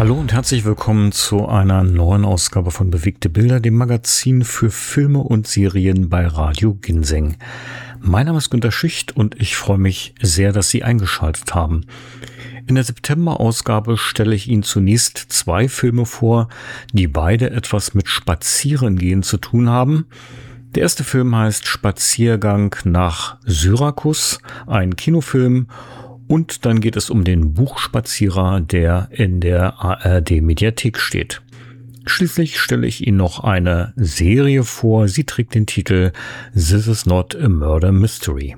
Hallo und herzlich willkommen zu einer neuen Ausgabe von Bewegte Bilder, dem Magazin für Filme und Serien bei Radio Ginseng. Mein Name ist Günter Schicht und ich freue mich sehr, dass Sie eingeschaltet haben. In der September-Ausgabe stelle ich Ihnen zunächst 2 Filme vor, die beide etwas mit Spazierengehen zu tun haben. Der erste Film heißt Spaziergang nach Syrakus, ein Kinofilm. Und dann geht es um den Buchspazierer, der in der ARD-Mediathek steht. Schließlich stelle ich Ihnen noch eine Serie vor. Sie trägt den Titel This is not a Murder Mystery.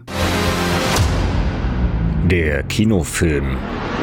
Der Kinofilm.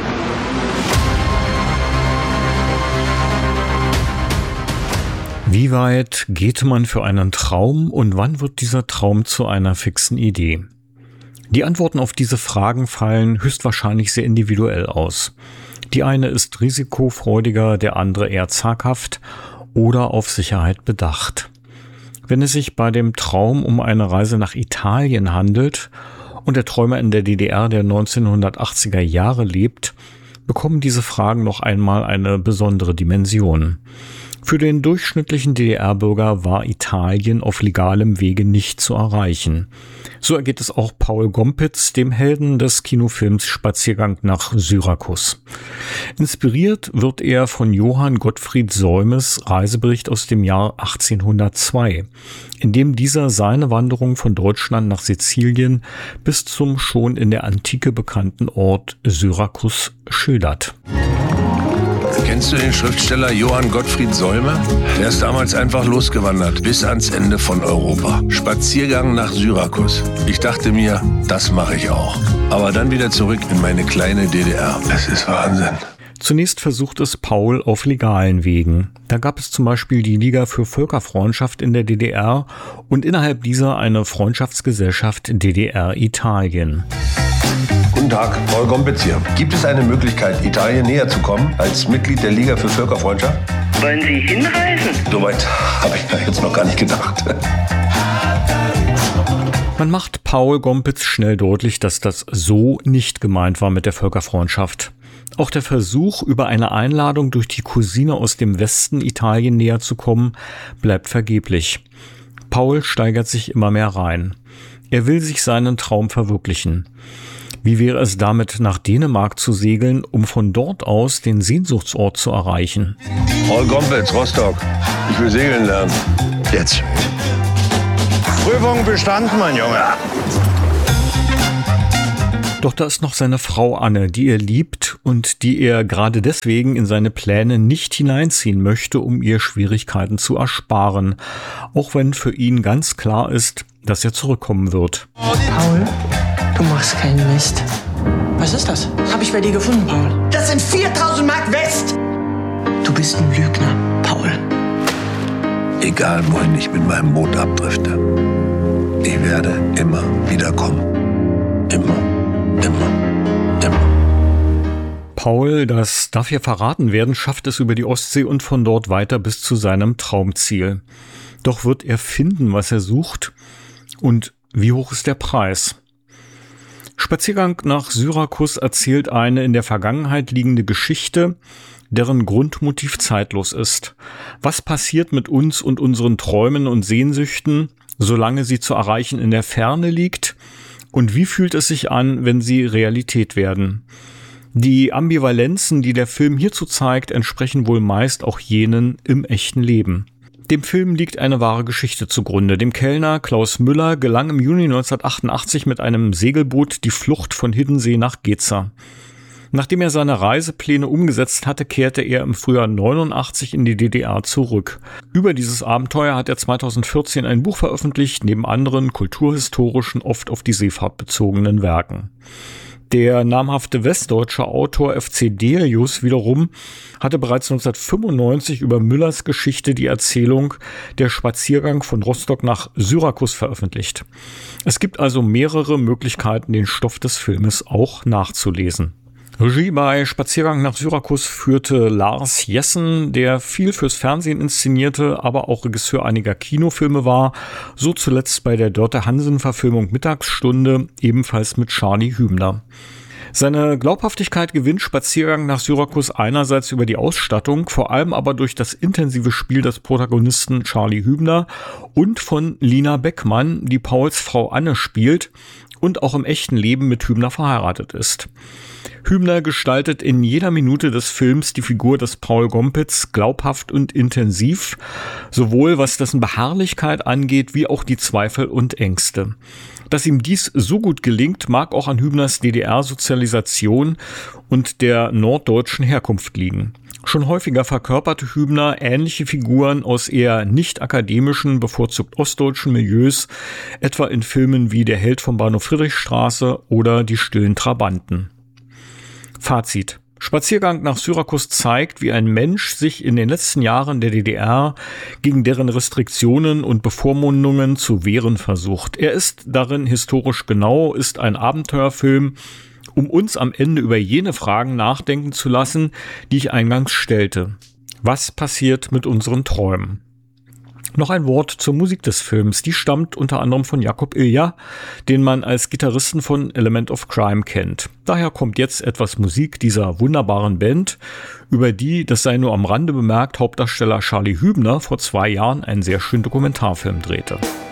Wie weit geht man für einen Traum und wann wird dieser Traum zu einer fixen Idee? Die Antworten auf diese Fragen fallen höchstwahrscheinlich sehr individuell aus. Die eine ist risikofreudiger, der andere eher zaghaft oder auf Sicherheit bedacht. Wenn es sich bei dem Traum um eine Reise nach Italien handelt und der Träumer in der DDR der 1980er Jahre lebt, bekommen diese Fragen noch einmal eine besondere Dimension. Für den durchschnittlichen DDR-Bürger war Italien auf legalem Wege nicht zu erreichen. So ergeht es auch Paul Gompitz, dem Helden des Kinofilms Spaziergang nach Syrakus. Inspiriert wird er von Johann Gottfried Säumes Reisebericht aus dem Jahr 1802, in dem dieser seine Wanderung von Deutschland nach Sizilien bis zum schon in der Antike bekannten Ort Syrakus schildert. Kennst du den Schriftsteller Johann Gottfried Säume? Der ist damals einfach losgewandert, bis ans Ende von Europa. Spaziergang nach Syrakus. Ich dachte mir, das mache ich auch. Aber dann wieder zurück in meine kleine DDR. Es ist Wahnsinn. Zunächst versucht es Paul auf legalen Wegen. Da gab es zum Beispiel die Liga für Völkerfreundschaft in der DDR und innerhalb dieser eine Freundschaftsgesellschaft DDR-Italien. Guten Tag, Paul Gompitz hier. Gibt es eine Möglichkeit, Italien näher zu kommen als Mitglied der Liga für Völkerfreundschaft? Wollen Sie hinreisen? Soweit habe ich da jetzt noch gar nicht gedacht. Man macht Paul Gompitz schnell deutlich, dass das so nicht gemeint war mit der Völkerfreundschaft. Auch der Versuch, über eine Einladung durch die Cousine aus dem Westen Italien näher zu kommen, bleibt vergeblich. Paul steigert sich immer mehr rein. Er will sich seinen Traum verwirklichen. Wie wäre es damit, nach Dänemark zu segeln, um von dort aus den Sehnsuchtsort zu erreichen? Paul Gompitz, Rostock. Ich will segeln lernen. Jetzt. Prüfung bestanden, mein Junge. Doch da ist noch seine Frau Anne, die er liebt und die er gerade deswegen in seine Pläne nicht hineinziehen möchte, um ihr Schwierigkeiten zu ersparen. Auch wenn für ihn ganz klar ist, dass er zurückkommen wird. Paul, du machst keinen Mist. Was ist das? Hab ich bei dir gefunden, Paul. Das sind 4.000 Mark West. Du bist ein Lügner, Paul. Egal, wohin ich mit meinem Boot abdrifte, ich werde immer wieder kommen. Immer. Paul, das darf hier verraten werden, schafft es über die Ostsee und von dort weiter bis zu seinem Traumziel. Doch wird er finden, was er sucht? Und wie hoch ist der Preis? Spaziergang nach Syrakus erzählt eine in der Vergangenheit liegende Geschichte, deren Grundmotiv zeitlos ist. Was passiert mit uns und unseren Träumen und Sehnsüchten, solange sie zu erreichen in der Ferne liegt? Und wie fühlt es sich an, wenn sie Realität werden? Die Ambivalenzen, die der Film hierzu zeigt, entsprechen wohl meist auch jenen im echten Leben. Dem Film liegt eine wahre Geschichte zugrunde. Dem Kellner Klaus Müller gelang im Juni 1988 mit einem Segelboot die Flucht von Hiddensee nach Geza. Nachdem er seine Reisepläne umgesetzt hatte, kehrte er im Frühjahr 89 in die DDR zurück. Über dieses Abenteuer hat er 2014 ein Buch veröffentlicht, neben anderen kulturhistorischen, oft auf die Seefahrt bezogenen Werken. Der namhafte westdeutsche Autor F.C. Delius wiederum hatte bereits 1995 über Müllers Geschichte die Erzählung Der Spaziergang von Rostock nach Syrakus veröffentlicht. Es gibt also mehrere Möglichkeiten, den Stoff des Filmes auch nachzulesen. Regie bei Spaziergang nach Syrakus führte Lars Jessen, der viel fürs Fernsehen inszenierte, aber auch Regisseur einiger Kinofilme war, so zuletzt bei der Dörte Hansen-Verfilmung Mittagsstunde, ebenfalls mit Charlie Hübner. Seine Glaubhaftigkeit gewinnt Spaziergang nach Syrakus einerseits über die Ausstattung, vor allem aber durch das intensive Spiel des Protagonisten Charlie Hübner und von Lina Beckmann, die Pauls Frau Anne spielt und auch im echten Leben mit Hübner verheiratet ist. Hübner gestaltet in jeder Minute des Films die Figur des Paul Gompitz glaubhaft und intensiv, sowohl was dessen Beharrlichkeit angeht, wie auch die Zweifel und Ängste. Dass ihm dies so gut gelingt, mag auch an Hübners DDR-Sozialisation und der norddeutschen Herkunft liegen. Schon häufiger verkörperte Hübner ähnliche Figuren aus eher nicht akademischen, bevorzugt ostdeutschen Milieus, etwa in Filmen wie Der Held vom Bahnhof Friedrichstraße oder Die stillen Trabanten. Fazit: Spaziergang nach Syrakus zeigt, wie ein Mensch sich in den letzten Jahren der DDR gegen deren Restriktionen und Bevormundungen zu wehren versucht. Er ist darin historisch genau, ist ein Abenteuerfilm, um uns am Ende über jene Fragen nachdenken zu lassen, die ich eingangs stellte. Was passiert mit unseren Träumen? Noch ein Wort zur Musik des Films. Die stammt unter anderem von Jakub Ilja, den man als Gitarristen von Element of Crime kennt. Daher kommt jetzt etwas Musik dieser wunderbaren Band, über die, das sei nur am Rande bemerkt, Hauptdarsteller Charlie Hübner vor 2 Jahren einen sehr schönen Dokumentarfilm drehte.